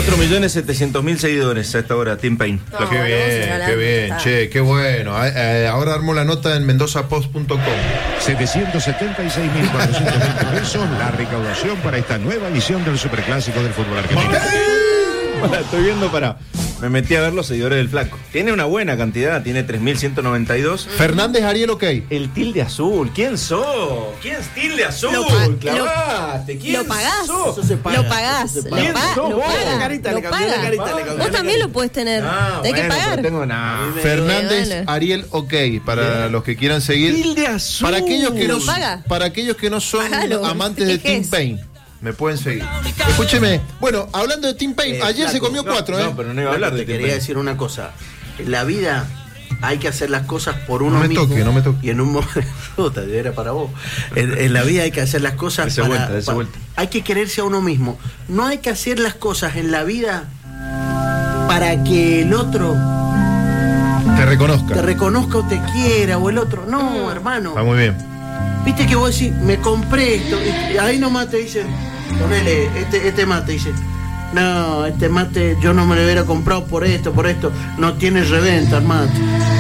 4.700.000 seguidores a esta hora, Tim Payne. Qué bien, che, qué bueno. Ahora armo la nota en mendozapost.com. 776.420 pesos la recaudación para esta nueva edición del Superclásico del fútbol argentino. Estoy viendo me metí a ver los seguidores del Flaco. Tiene una buena cantidad, tiene 3.192. Fernández Ariel, ok. El tilde azul, ¿quién sos? ¿Quién es tilde azul? Clavaste, ¿quién lo pagás. sos? Lo pagás. ¿Quién sos vos? Vos también lo podés tener. Hay que pagar. No tengo nada. Fernández Ariel, ok. Para los que quieran seguir. Tilde azul. Para aquellos que no son Pagalo. amantes de Tim Payne, me pueden seguir. Escúcheme. Bueno, hablando de Tim Payne, ayer Flaco, se comió 4, ¿eh? No, pero no iba a hablar de Te Tim quería Payne. decir una cosa. En la vida hay que hacer las cosas por uno No me mismo. toque. Y en un momento, era para vos. En la vida hay que hacer las cosas Dese vuelta. Hay que quererse a uno mismo. No hay que hacer las cosas en la vida para que el otro Te reconozca. te reconozca o te quiera, o el otro. No, hermano. Está muy bien. Viste que vos decís, me compré esto. Y ahí nomás te dicen, ponele, este mate, dice. No, este mate yo no me lo hubiera comprado por esto. No tiene reventa el mate.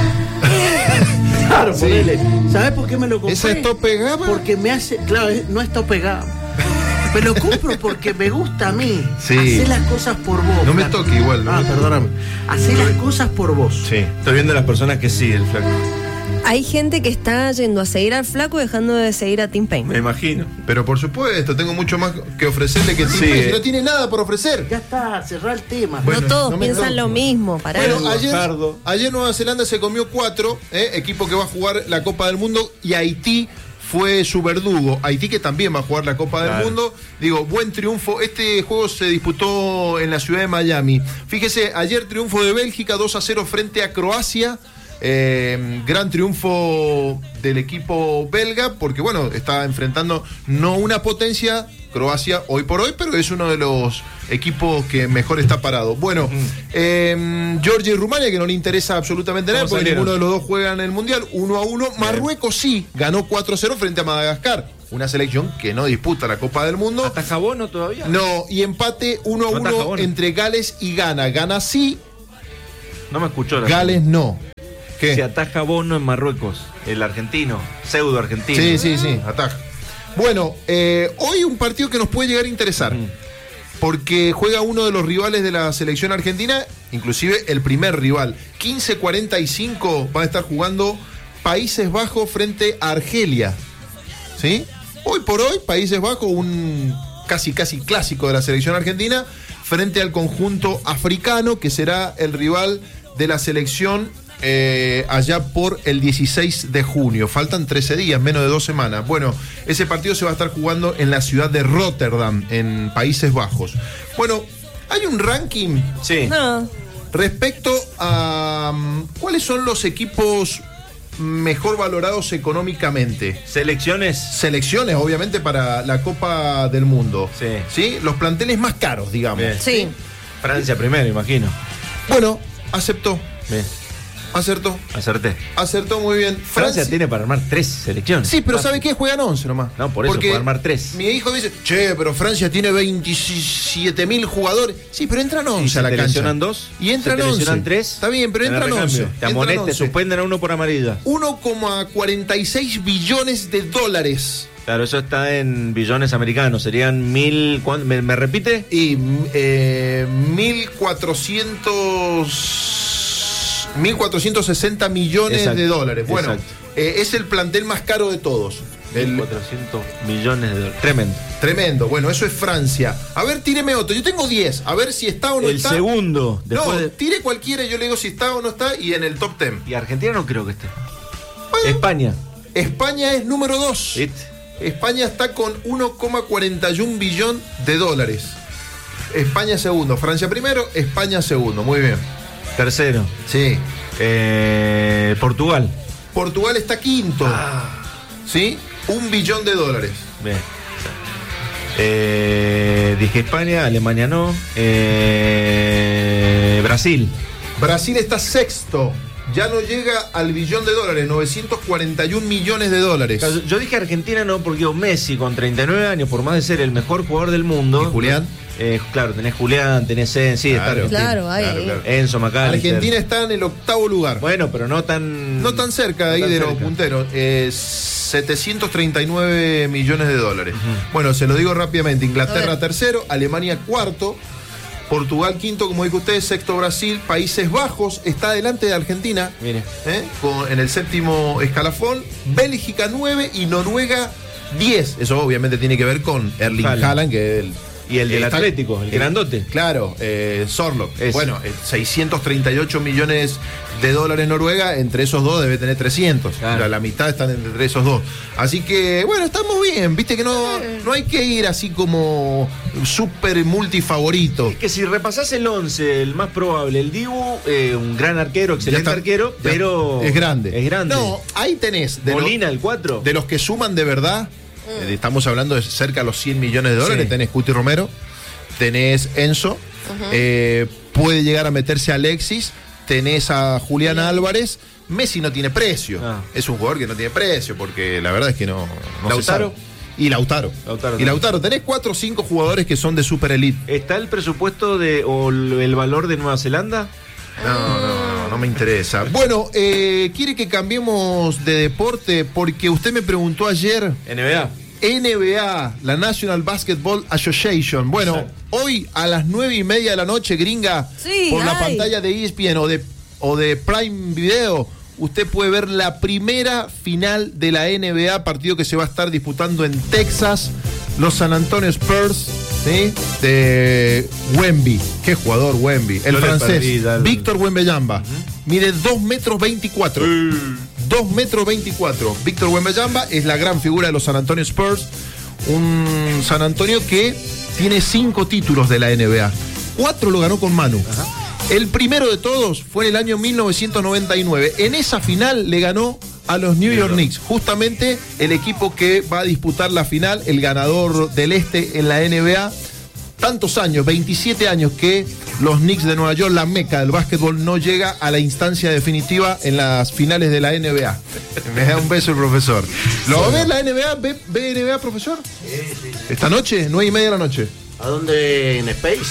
Claro, Sí. ponele. ¿Sabés por qué me lo compré? ¿Esa es tope gama? Porque me hace, claro, no es tope gama. Me lo compro porque me gusta a mí. Sí. Hacer las cosas por vos. No me Flaco. toque igual. ¿no? Perdóname. Hacer las cosas por vos. Sí. Estoy viendo las personas que sigue el Flaco. Hay gente que está yendo a seguir al Flaco dejando de seguir a Tim Payne. Me imagino. Pero por supuesto, tengo mucho más que ofrecerle que Tim Payne. Si no tiene nada por ofrecer. Ya está, cerrá el tema. Bueno, no todos no me piensan toque. lo mismo. Pará. Bueno, Fajardo. ayer Nueva Zelanda se comió 4, equipo que va a jugar la Copa del Mundo, y Haití fue su verdugo. Haití, que también va a jugar la Copa del Mundo. Digo, buen triunfo. Este juego se disputó en la ciudad de Miami. Fíjese, ayer triunfo de Bélgica 2-0 frente a Croacia. Gran triunfo del equipo belga, porque bueno, está enfrentando no una potencia, Croacia hoy por hoy, pero es uno de los equipos que mejor está parado. Bueno, Georgia y Rumania, que no le interesa absolutamente nada, porque ninguno de los dos juega en el Mundial, 1-1. Marruecos sí, ganó 4-0 frente a Madagascar, una selección que no disputa la Copa del Mundo. ¿Ataja Bono todavía? No, y empate 1-1 entre Gales y Ghana. Ghana sí, No me escuchó. Gales no. ¿Qué? Se ataja Bono en Marruecos, el argentino, pseudo argentino. Sí, ataja. Bueno, hoy un partido que nos puede llegar a interesar, porque juega uno de los rivales de la selección argentina, inclusive el primer rival. 15:45 va a estar jugando Países Bajos frente a Argelia. ¿Sí? Hoy por hoy, Países Bajos, un casi clásico de la selección argentina, frente al conjunto africano, que será el rival de la selección allá por el 16 de junio. Faltan 13 días, menos de 2 semanas. Bueno, ese partido se va a estar jugando en la ciudad de Rotterdam, en Países Bajos. Bueno, hay un ranking respecto a cuáles son los equipos mejor valorados económicamente. Selecciones, obviamente, para la Copa del Mundo. ¿Sí? Los planteles más caros, digamos. Sí. Francia primero, imagino. Bueno, aceptó. Bien. Acertó muy bien. Francia tiene para armar 3 selecciones. Sí, pero ¿sabe qué? Juegan 11 nomás. No, por eso puede armar 3. Mi hijo dice, pero Francia tiene 27.000 jugadores. Sí, pero entran 11 a la cancha. Lesionan 2. Y entran 11. Lesionan 3. Está bien, pero entran 11. Te amonestan, suspenden a uno por amarilla. 1,46 billones de dólares. Claro, eso está en billones americanos. Serían 1.000. ¿Me repite? Y 1.460 millones de dólares. Bueno, es el plantel más caro de todos. 1.400 millones de dólares. Tremendo. Bueno, eso es Francia. A ver, tíreme otro. Yo tengo 10. A ver si está o no está. El segundo. Tire cualquiera, yo le digo si está o no está, y en el top 10. Y Argentina no creo que esté. Bueno, España. España es número 2. España está con 1,41 billón de dólares. España segundo. Francia primero, España segundo. Muy bien. Tercero. Sí. Portugal. Portugal está quinto. ¿Sí? 1 billón de dólares. Bien. Dije España, Alemania no. Brasil. Brasil está sexto. ya no llega al billón de dólares, 941 millones de dólares. Claro, yo dije Argentina no, porque Messi con 39 años, por más de ser el mejor jugador del mundo. ¿Y Julián? Claro, tenés Julián, tenés Enzo, sí, Claro. está Claro, ahí. Enzo McAllister. Argentina está en el 8º lugar. Bueno, pero no tan cerca de ahí de los punteros. 739 millones de dólares. Bueno, se lo digo rápidamente. Inglaterra tercero, Alemania cuarto, Portugal quinto, como dijo usted, sexto Brasil, Países Bajos está delante de Argentina. Mire. En el séptimo escalafón, Bélgica 9 y Noruega 10. Eso obviamente tiene que ver con Erling Haaland, que es y el del Atlético, el grandote. Claro, Sorloth. Bueno, 638 millones de dólares Noruega, entre esos dos debe tener 300. Claro. La mitad están entre esos dos. Así que, bueno, estamos bien. Viste que no hay que ir así como súper multifavorito. Es que si repasás el 11, el más probable, el Dibu, un gran arquero, excelente arquero, pero es grande. Es grande. No, ahí tenés. Molina, el 4. De los que suman de verdad. Estamos hablando de cerca de los 100 millones de dólares. Sí. Tenés Cuti Romero, tenés Enzo, puede llegar a meterse Alexis, tenés a Julián Álvarez. Messi no tiene precio. Es un jugador que no tiene precio, porque la verdad es que no Lautaro. se sabe. Y Lautaro. Tenés 4 o 5 jugadores que son de super elite. ¿Está el presupuesto o el valor de Nueva Zelanda? No me interesa. Bueno, quiere que cambiemos de deporte porque usted me preguntó ayer. NBA, la National Basketball Association. Bueno, hoy a las 9:30 de la noche, gringa, por la pantalla de ESPN o de Prime Video, usted puede ver la primera final de la NBA, partido que se va a estar disputando en Texas, los San Antonio Spurs, ¿sí? De Wemby. Qué jugador Wemby. El francés, Víctor Wembanyama. Mide 2,24 m. 2,24 m. Víctor Wembanyama es la gran figura de los San Antonio Spurs. Un San Antonio que tiene 5 títulos de la NBA. 4 lo ganó con Manu. El primero de todos fue en el año 1999. En esa final le ganó a los New York Knicks, justamente el equipo que va a disputar la final, el ganador del este en la NBA. Tantos años, 27 años que los Knicks de Nueva York, la meca del básquetbol, no llega a la instancia definitiva en las finales de la NBA. Me da un beso el profesor. ¿Lo va a ver la NBA? ¿Ve NBA, profesor? Sí. ¿Esta noche? 9:30 de la noche. ¿A dónde? ¿En Space?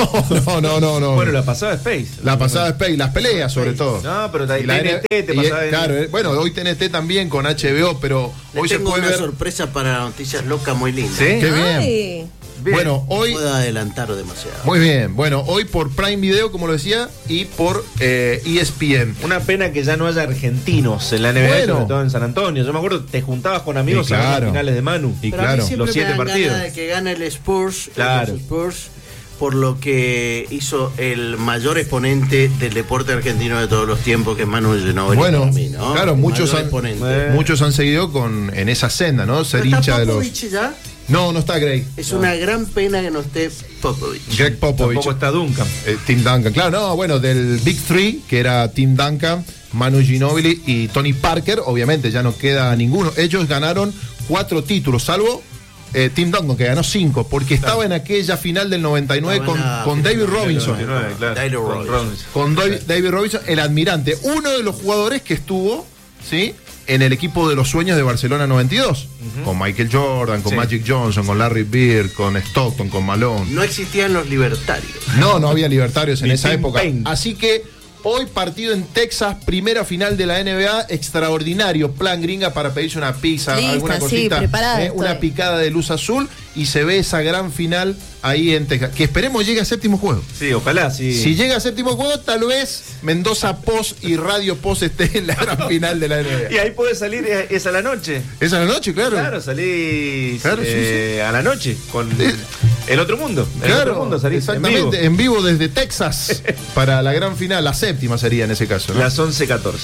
No. Bueno, la pasada Space. La pasada Space, las peleas sobre todo. No, pero TNT te pasaba. Claro, bueno, hoy TNT también con HBO, pero hoy se puede ver. Tengo una sorpresa para Noticias Locas muy linda. ¿Sí? Qué bien. Bien. Bueno, hoy. No puedo adelantar demasiado. Muy bien. Bueno, hoy por Prime Video, como lo decía, y por ESPN. Una pena que ya no haya argentinos en la NBA, Bueno. sobre todo en San Antonio. Yo me acuerdo, te juntabas con amigos Sí, a ver claro. las finales de Manu. Y Pero a mí claro, siempre los 7 me dan partidos. ganas de que gane el Spurs. Claro. Los Spurs, por lo que hizo el mayor exponente del deporte argentino de todos los tiempos, que es Manu Ginóbili. Bueno, para mí, ¿no? claro, El muchos mayor han, exponente. muchos han seguido en esa senda, ¿no? Ser ¿No está hincha de los. Popovich ya? No está Greg. Es una gran pena que no esté Popovich. Greg Popovich. Tampoco está Duncan. Tim Duncan, claro, no, bueno, del Big Three, que era Tim Duncan, Manu Ginóbili y Tony Parker, obviamente ya no queda ninguno. Ellos ganaron 4 títulos, salvo Tim Duncan, que ganó 5, porque estaba en aquella final del 99 con David Robinson. David Robinson. Con David Robinson, el admirante, uno de los jugadores que estuvo, ¿sí?, en el equipo de los sueños de Barcelona 92, con Michael Jordan, con Magic Johnson, con Larry Bird, con Stockton, con Malone. No existían los libertarios. No había libertarios en Ni esa Tim época. Payne. Así que hoy partido en Texas, primera final de la NBA, extraordinario plan gringa para pedirse una pizza, Lista, alguna sí, cosita, preparada una estoy. picada de luz azul y se ve esa gran final ahí en Texas. Que esperemos llegue a séptimo juego. Sí, ojalá, sí. Si llega a séptimo juego, tal vez Mendoza Post y Radio Post esté en la gran final de la NBA. Y ahí puede salir, es a la noche. ¿Es a la noche? Claro. Claro, salís Claro, sí. a la noche con el otro mundo. El Claro, otro mundo salís exactamente, en vivo desde Texas para la gran final, la séptima sería en ese caso, ¿no? Las 11:14.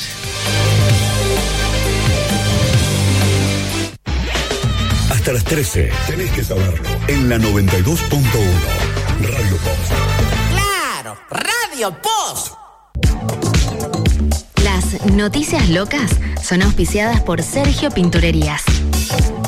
Hasta las 13, tenés que saberlo. En la 92.1, Radio Post. ¡Claro! ¡Radio Post! Las noticias locas son auspiciadas por Sergio Pinturerías.